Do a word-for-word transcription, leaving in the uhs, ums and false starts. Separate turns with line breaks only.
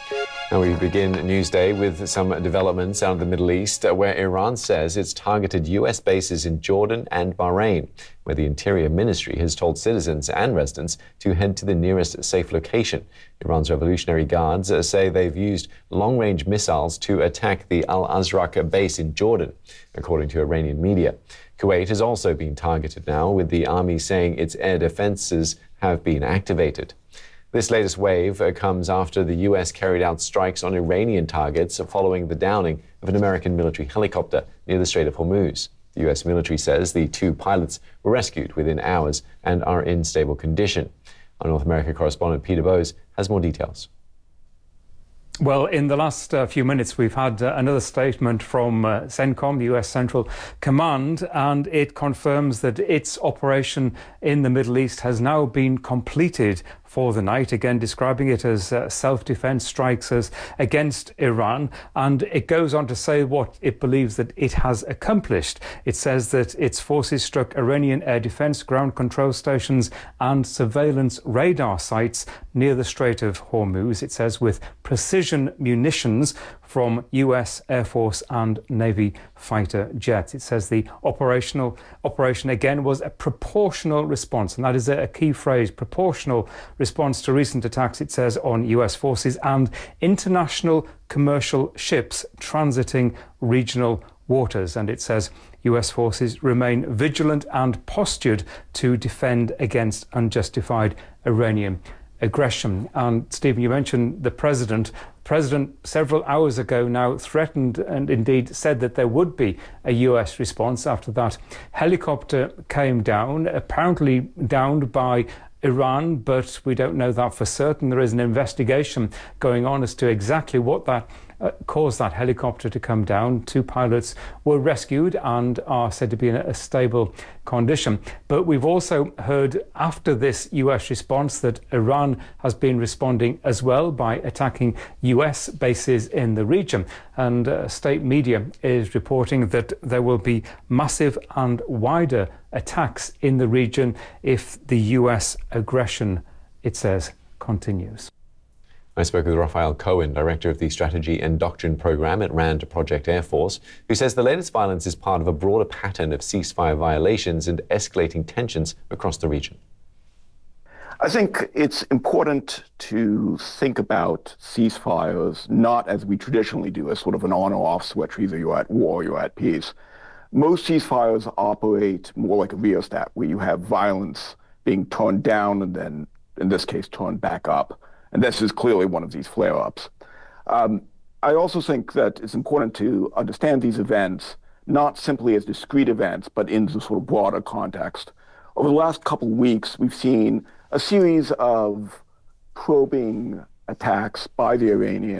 Now we begin Newsday with some developments out of the Middle East, where Iran says it's targeted U S bases in Jordan and Bahrain, where the Interior Ministry has told citizens and residents to head to the nearest safe location. Iran's Revolutionary Guards say they've used long-range missiles to attack the Al-Azraq base in Jordan, according to Iranian media. Kuwait has also been targeted now, with the army saying its air defenses have been activated. This latest wave comes after the U S carried out strikes on Iranian targets following the downing of an American military helicopter near the Strait of Hormuz. The U S military says the two pilots were rescued within hours and are in stable condition. Our North America correspondent Peter Bowes has more details.
Well, in the last uh, few minutes, we've had uh, another statement from uh, CENTCOM, the U S Central Command, and it confirms that its operation in the Middle East has now been completed for the night, again describing it as uh, self-defense strikes as against Iran. And it goes on to say what it believes that it has accomplished. It says that its forces struck Iranian air defense, ground control stations and surveillance radar sites near the Strait of Hormuz, it says, with precision munitions from U S Air Force and Navy fighter jets. It says the operational operation again was a proportional response, and that is a key phrase, proportional response to recent attacks, it says, on U S forces and international commercial ships transiting regional waters. And it says U S forces remain vigilant and postured to defend against unjustified Iranian aggression. And Stephen, you mentioned the president. The president several hours ago now threatened and indeed said that there would be a U S response after that helicopter came down, apparently downed by Iran, but we don't know that for certain. There is an investigation going on as to exactly what that uh, caused that helicopter to come down. Two pilots were rescued and are said to be in a stable condition. But we've also heard after this U S response that Iran has been responding as well by attacking U S bases in the region. And uh, state media is reporting that there will be massive and wider attacks in the region if the U S aggression, it says, continues.
I spoke with Raphael Cohen, director of the Strategy and Doctrine Program at RAND Project Air Force, who says the latest violence is part of a broader pattern of ceasefire violations and escalating tensions across the region.
I think it's important to think about ceasefires not as we traditionally do, as sort of an on or off switch. Either you're at war or you're at peace. Most ceasefires operate more like a rheostat, where you have violence being toned down and then, in this case, toned back up. And this is clearly one of these flare-ups. Um, I also think that it's important to understand these events not simply as discrete events, but in the sort of broader context. Over the last couple of weeks, we've seen a series of probing attacks by the Iranians